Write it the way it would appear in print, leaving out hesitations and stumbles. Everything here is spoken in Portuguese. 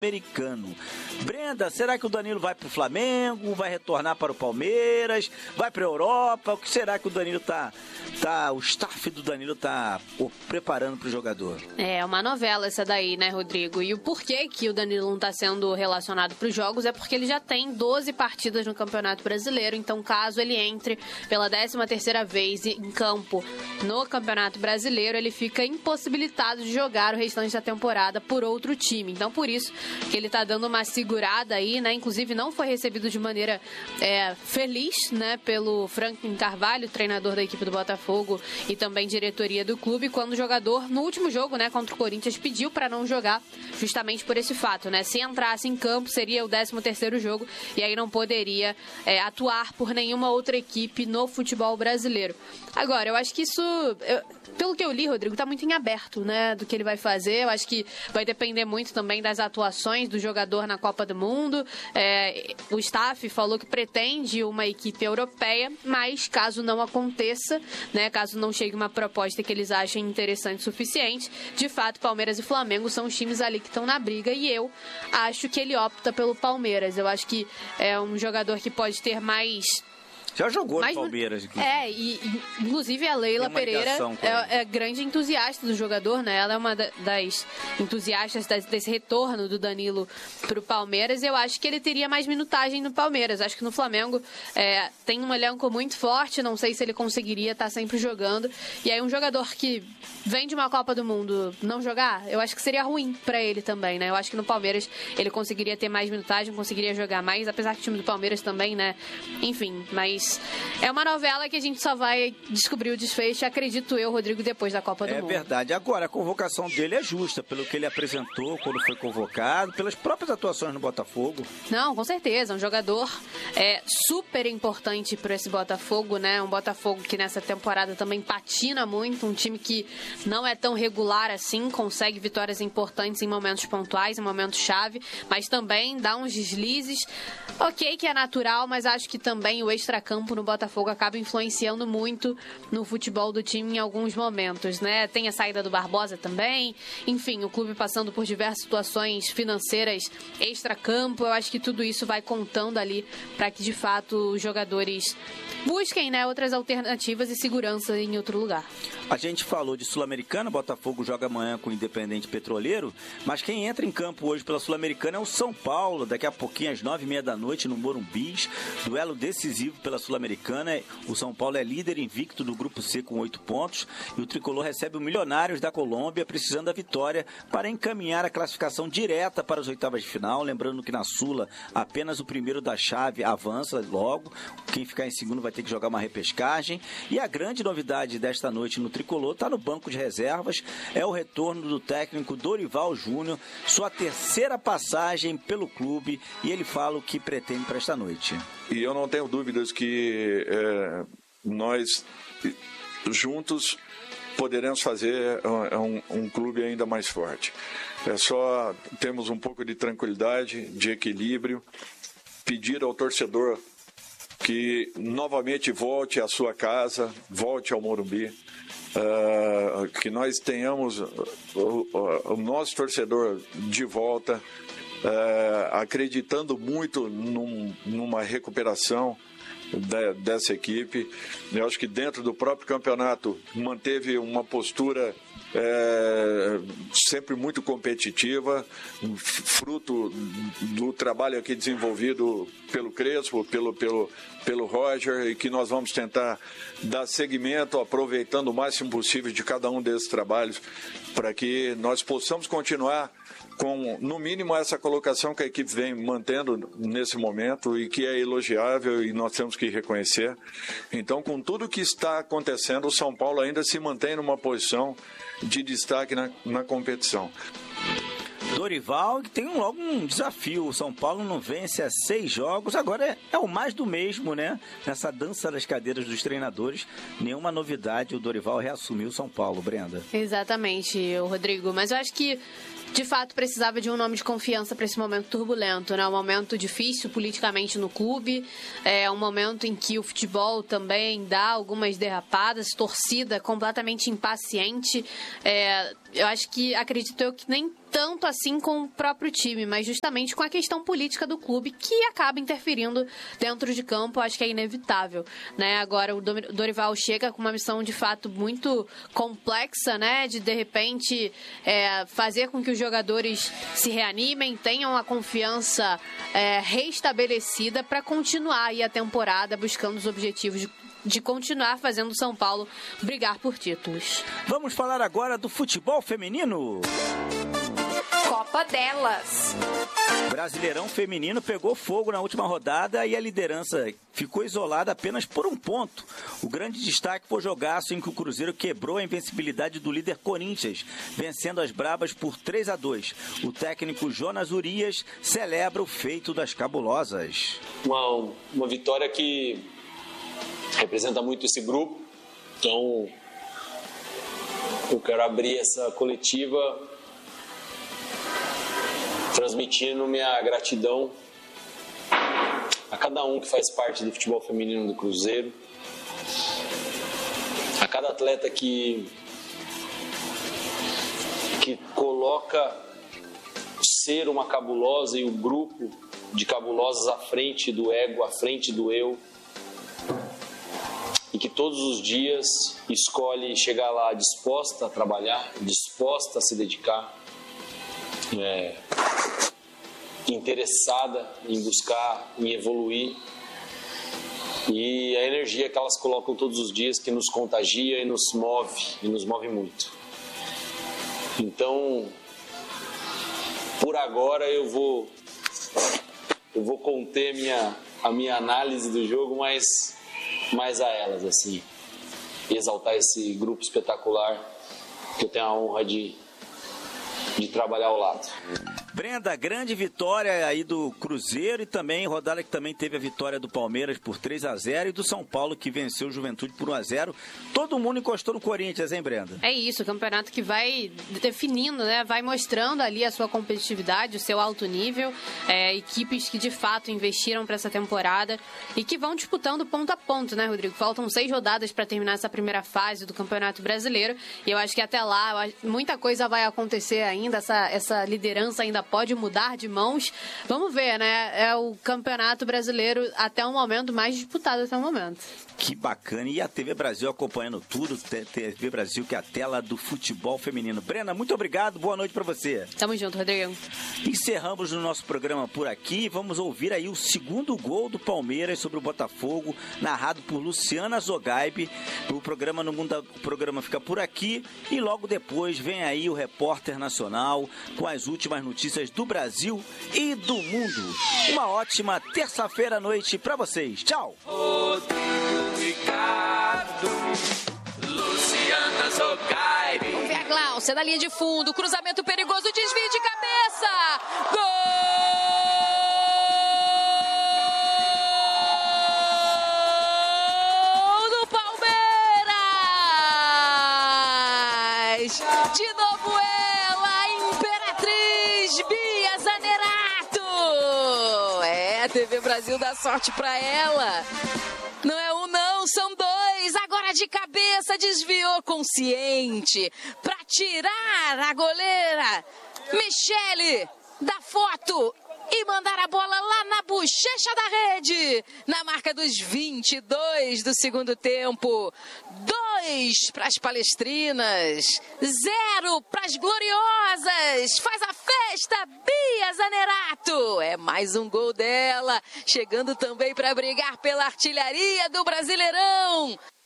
Sul-Americano. Brenda, será que o Danilo vai para o Flamengo, vai retornar para o Palmeiras, vai para a Europa? O que será que o Danilo o staff do Danilo tá preparando para o jogador? É uma novela essa daí, né, Rodrigo? E o porquê que o Danilo não está sendo relacionado para os jogos é porque ele já tem 12 partidas no Campeonato Brasileiro, então caso ele entre pela 13ª vez em campo no Campeonato Brasileiro, ele fica impossibilitado de jogar o restante da temporada por outro time. Então, por isso que ele tá dando uma segurada aí, né? Inclusive, não foi recebido de maneira feliz, né? Pelo Franklin Carvalho, treinador da equipe do Botafogo e também diretoria do clube, quando o jogador, no último jogo, né? Contra o Corinthians, pediu para não jogar justamente por esse fato, né? Se entrasse em campo, seria o 13º jogo e aí não poderia atuar por nenhuma outra equipe no futebol brasileiro. Agora, eu acho que isso, pelo que eu li, Rodrigo, tá muito em aberto, né? Do que ele vai fazer. Eu acho que vai depender muito também das atuações do jogador na Copa do Mundo. O staff falou que pretende uma equipe europeia, mas caso não aconteça, né, caso não chegue uma proposta que eles achem interessante o suficiente, de fato, Palmeiras e Flamengo são os times ali que estão na briga e eu acho que ele opta pelo Palmeiras. Eu acho que é um jogador que pode ter mais... Já jogou no Palmeiras. Inclusive a Leila Pereira é grande entusiasta do jogador, né? Ela é uma das entusiastas desse retorno do Danilo pro Palmeiras. Eu acho que ele teria mais minutagem no Palmeiras. Acho que no Flamengo tem um elenco muito forte, não sei se ele conseguiria estar sempre jogando. E aí um jogador que vem de uma Copa do Mundo não jogar, eu acho que seria ruim pra ele também, né? Eu acho que no Palmeiras ele conseguiria ter mais minutagem, conseguiria jogar mais, apesar que o time do Palmeiras também, né? Enfim, mas é uma novela que a gente só vai descobrir o desfecho, acredito eu, Rodrigo, depois da Copa do Mundo. É verdade. Agora, a convocação dele é justa, pelo que ele apresentou quando foi convocado, pelas próprias atuações no Botafogo. Não, com certeza. Um jogador super importante para esse Botafogo, né? Um Botafogo que nessa temporada também patina muito, um time que não é tão regular assim, consegue vitórias importantes em momentos pontuais, em momentos chave, mas também dá uns deslizes. Ok que é natural, mas acho que também o extracampo no Botafogo acaba influenciando muito no futebol do time em alguns momentos, né? Tem a saída do Barbosa também, enfim, o clube passando por diversas situações financeiras extracampo. Eu acho que tudo isso vai contando ali para que de fato os jogadores busquem, né, outras alternativas e segurança em outro lugar. A gente falou de Sul-Americana, Botafogo joga amanhã com o Independente Petroleiro, mas quem entra em campo hoje pela Sul-Americana é o São Paulo, daqui a pouquinho às 9h30 no Morumbi, duelo decisivo pela Sul-Americana. O São Paulo é líder invicto do Grupo C com 8 pontos e o Tricolor recebe o Milionários da Colômbia, precisando da vitória para encaminhar a classificação direta para as oitavas de final. Lembrando que na Sula apenas o primeiro da chave avança logo, quem ficar em segundo vai ter que jogar uma repescagem. E a grande novidade desta noite no Tricolor está no banco de reservas, é o retorno do técnico Dorival Júnior, sua terceira passagem pelo clube, e ele fala o que pretende para esta noite. E eu não tenho dúvidas que nós juntos poderemos fazer um clube ainda mais forte. É só termos um pouco de tranquilidade, de equilíbrio, pedir ao torcedor que novamente volte à sua casa, volte ao Morumbi, que nós tenhamos o nosso torcedor de volta, acreditando muito numa recuperação dessa equipe. Eu acho que dentro do próprio campeonato manteve uma postura sempre muito competitiva, fruto do trabalho aqui desenvolvido pelo Crespo, pelo Roger, e que nós vamos tentar dar seguimento, aproveitando o máximo possível de cada um desses trabalhos, para que nós possamos continuar com, no mínimo, essa colocação que a equipe vem mantendo nesse momento e que é elogiável e nós temos que reconhecer. Então, com tudo que está acontecendo, o São Paulo ainda se mantém numa posição de destaque na competição. Dorival, que tem logo um desafio. O São Paulo não vence há 6 jogos, agora é o mais do mesmo, né? Nessa dança das cadeiras dos treinadores, nenhuma novidade, o Dorival reassumiu o São Paulo, Brenda. Exatamente, Rodrigo, mas eu acho que de fato precisava de um nome de confiança para esse momento turbulento, né? Um momento difícil politicamente no clube, um momento em que o futebol também dá algumas derrapadas, torcida completamente impaciente. Eu acredito eu que nem tanto assim com o próprio time, mas justamente com a questão política do clube, que acaba interferindo dentro de campo. Acho que é inevitável, né? Agora o Dorival chega com uma missão de fato muito complexa, né? De repente fazer com que os jogadores se reanimem, tenham a confiança reestabelecida para continuar aí a temporada buscando os objetivos de continuar fazendo o São Paulo brigar por títulos. Vamos falar agora do futebol feminino. Copa delas. Brasileirão feminino pegou fogo na última rodada e a liderança ficou isolada apenas por um ponto. O grande destaque foi o jogaço em que o Cruzeiro quebrou a invencibilidade do líder Corinthians, vencendo as Brabas por 3-2. O técnico Jonas Urias celebra o feito das cabulosas. Uma vitória que representa muito esse grupo, então eu quero abrir essa coletiva transmitindo minha gratidão a cada um que faz parte do futebol feminino do Cruzeiro, a cada atleta que coloca ser uma cabulosa e o grupo de cabulosas à frente do ego, à frente do eu, e que todos os dias escolhe chegar lá disposta a trabalhar, disposta a se dedicar, interessada em buscar, em evoluir, e a energia que elas colocam todos os dias que nos contagia e nos move muito. Então, por agora eu vou conter a minha análise do jogo, mas mais a elas, assim, exaltar esse grupo espetacular que eu tenho a honra de trabalhar ao lado. Brenda, grande vitória aí do Cruzeiro e também rodada que também teve a vitória do Palmeiras por 3-0 e do São Paulo que venceu o Juventude por 1-0. Todo mundo encostou no Corinthians, hein, Brenda? É isso, o campeonato que vai definindo, né? Vai mostrando ali a sua competitividade, o seu alto nível, equipes que de fato investiram para essa temporada e que vão disputando ponto a ponto, né, Rodrigo? Faltam 6 rodadas para terminar essa primeira fase do Campeonato Brasileiro e eu acho que até lá muita coisa vai acontecer ainda, essa liderança ainda pode mudar de mãos. Vamos ver, né? É o Campeonato Brasileiro até o momento mais disputado até o momento. Que bacana. E a TV Brasil acompanhando tudo. TV Brasil, que é a tela do futebol feminino. Brenda, muito obrigado. Boa noite pra você. Tamo junto, Rodrigo. Encerramos o nosso programa por aqui. Vamos ouvir aí o segundo gol do Palmeiras sobre o Botafogo, narrado por Luciana Zogaib. O programa fica por aqui e logo depois vem aí o Repórter Nacional com as últimas notícias do Brasil e do mundo. Uma ótima terça-feira à noite pra vocês. Tchau! Ricardo, Luciana Zogaib. Vamos ver a Glaucia da linha de fundo, cruzamento perigoso, desvio de cabeça. Gol do Palmeiras. De novo ela, Imperatriz Bia Zanerato. A TV Brasil dá sorte pra ela. Não é um não, são 2. Agora de cabeça, desviou consciente para tirar a goleira Michele da foto e mandar a bola lá na bochecha da rede. Na marca dos 22 do segundo tempo. 2 para as palestrinas, 0 para as gloriosas. Faz a festa, Bia Zanerato. É mais um gol dela, chegando também para brigar pela artilharia do Brasileirão.